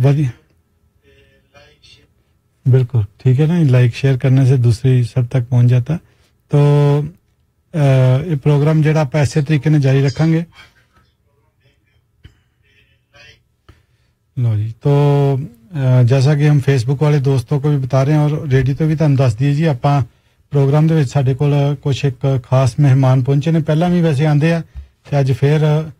बढ़िया बिल्कुल ठीक है ना लाइक शेयर करने से दूसरी सब तक पहुंच जाता तो ये प्रोग्राम जेड़ा आप ऐसे तरीके ने जारी रखेंगे लो जी तो जैसा कि हम फेसबुक वाले दोस्तों को भी बता रहे हैं और रेडियो तो भी तुहानू दस दिए जी आपां प्रोग्राम दे विच साडे कोल कुछ एक खास मेहमान पहुंचे ने पहला भी वैसे आंदे आ ते अज फिर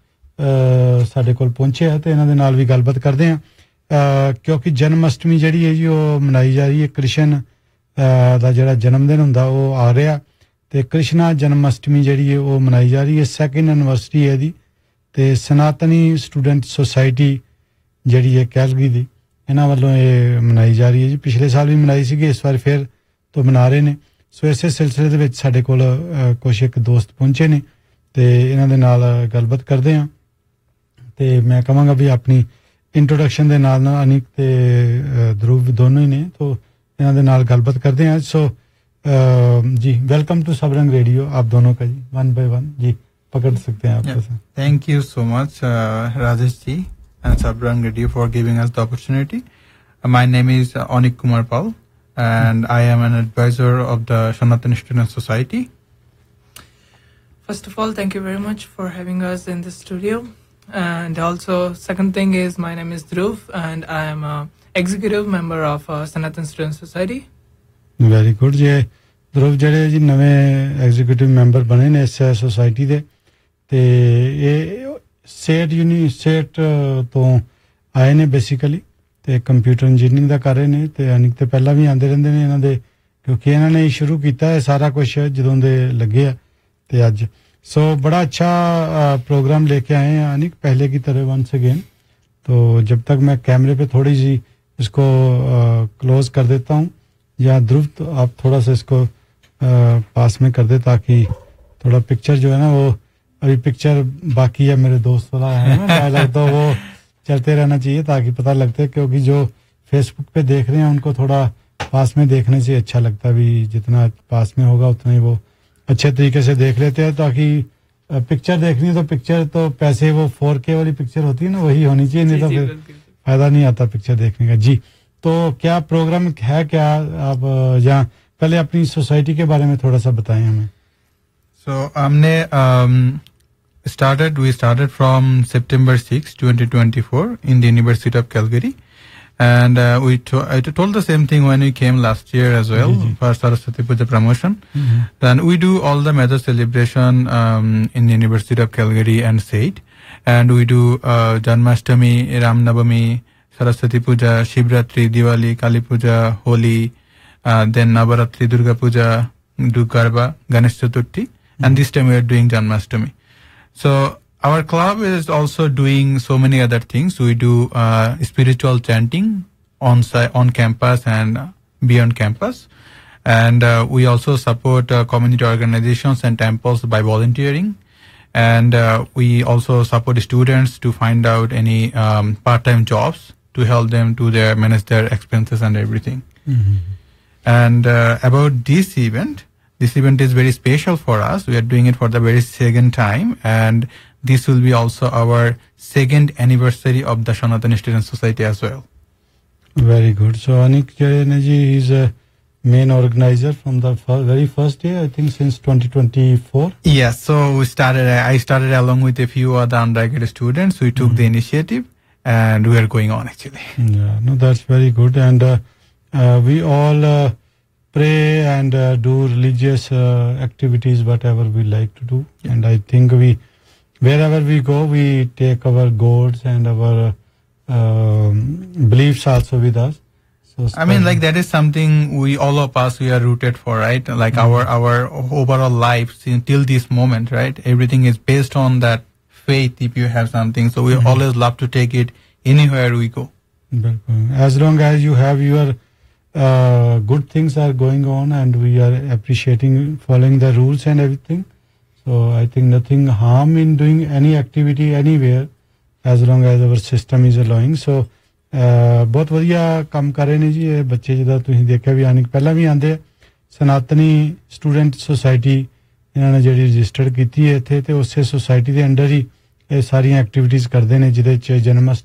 साडे कोल पहुंचे आ ते इन्हां दे नाल भी गलबात करदे आ क्योंकि जन्माष्टमी जिहड़ी है जी वो मनाई जा रही है कृष्ण दा जिहड़ा जन्मदिन हुंदा वो आ रहा ते कृष्णा जन्माष्टमी जिहड़ी है वो मनाई जा रही है 2nd एनिवर्सरी है दी ते सनातनी स्टूडेंट सोसाइटी जिहड़ी है कैलगरी दी इन्हां वालों ये मनाई जा रही है जी पिछले साल भी मनाई सी इस बार फिर तो मना रहे ने सो इसे सिलसिले दे विच साडे कोल कुछ एक दोस्त पहुंचे ने ते इन्हां दे नाल गलबात करदे हां ते मैं कहांगा भी अपनी इंट्रोडक्शन दे नाल अनिक ते ध्रुव दोनों ही ने तो इन्हां दे नाल गलबात करदे हां सो जी वेलकम टू सबरंग रेडियो आप दोनों का जी वन बाय वन जी पकड़ सकते हैं आप thank you so much Rajesh ji and Sabrang Radio for giving us the opportunity. My name is Anik Kumar Pal and I am an advisor of the Sanatani Student Society. First of all, thank you very much for having us in the studio. And also, second thing is my name is Dhruv and I am a executive member of Sanatani Student Society. Very good. Je Dhruv jehde ji nave executive member bane ne is society de te ye set set तो आए ने basically ते computer engineering दा कर रहे ने ते अनिक ते पहला भी आंदे रहंदे ने इन्हां दे क्योंकि इन्हां ने शुरू कीता है सारा कुछ जदों दे लगे ते अज सो बड़ा अच्छा प्रोग्राम लेके आए हैं अनिक पहले की तरह वंस अगेन तो जब तक मैं कैमरे पे थोड़ी सी इसको क्लोज कर देता हूं या ध्रुव तो आप थोड़ा सा इसको पास में कर दे ताकि थोड़ा पिक्चर जो है ना वो अभी पिक्चर बाकी है मेरे दोस्त वाला है ना डायलॉग तो वो चलते रहना चाहिए ताकि पता लगता है क्योंकि जो फेसबुक पे देख रहे हैं उनको थोड़ा पास में देखने से अच्छा लगता है भी जितना पास में होगा उतना ही वो अच्छे तरीके से देख लेते हैं ताकि पिक्चर देखनी है तो पिक्चर तो पैसे वो 4K वाली पिक्चर होती है ना वही होनी चाहिए नहीं तो फिर फायदा नहीं आता पिक्चर देखने का जी तो क्या प्रोग्राम है क्या आप यहाँ पहले अपनी सोसाइटी के बारे में थोड़ा सा बताएं हमें So we started from September 6, 2024 in the University of Calgary and I told the same thing when we came last year as well for Saraswati Puja promotion. Then we do all the major celebration in the University of Calgary and SAIT and we do Janmashtami, Ram Navami, Saraswati Puja, Shivratri, Diwali, Kali Puja, Holi, then Navaratri, Durga Puja, do Garba, Ganesh Chaturthi. And this time we are doing Janmashtami. So our club is also doing so many other things. We do spiritual chanting on campus and beyond campus. And we also support community organizations and temples by volunteering. And we also support students to find out any part-time jobs to help them to manage their expenses and everything. And about this event is very special for us. We are doing it for the very second time and this will be also our 2nd anniversary of the Sanatani Student Society as well. Very good. So Anik Jayaji is a main organizer from the very first day, I think since 2024. Yes, so I started along with a few other undergraduate students. We took the initiative and we are going on actually. Yeah, no, that's very good and we all pray and do religious activities whatever we like to do and I think wherever we go we take our gods and our beliefs also with us so I mean like that is something all of us we are rooted for right like our overall life till this moment right everything is based on that faith if you have something so we always love to take it anywhere we go as long as you have your good things are going on and we are appreciating following the rules and everything so I think nothing harm in doing any activity anywhere as long as our system is allowing so बहुत ਵਧੀਆ ਕੰਮ ਕਰ ਰਹੇ ਨੇ ਜੀ ਇਹ ਬੱਚੇ ਜਿਹਦਾ ਤੁਸੀਂ ਦੇਖਿਆ ਵੀ ਆਨਿਕ ਪਹਿਲਾਂ ਵੀ ਆਂਦੇ ਸਨਾਤਨੀ ਸਟੂਡੈਂਟ ਸੋਸਾਇਟੀ ਇਹਨਾਂ ਨੇ ਜਿਹੜੀ ਰਜਿਸਟਰਡ ਕੀਤੀ ਹੈ ਇੱਥੇ ਤੇ ਉਸੇ ਸੋਸਾਇਟੀ ਦੇ ਅੰਡਰ ਹੀ ਇਹ ਸਾਰੀਆਂ ਐਕਟੀਵਿਟੀਜ਼ ਕਰਦੇ ਨੇ ਜਿਹਦੇ ਚ ਜਨਮ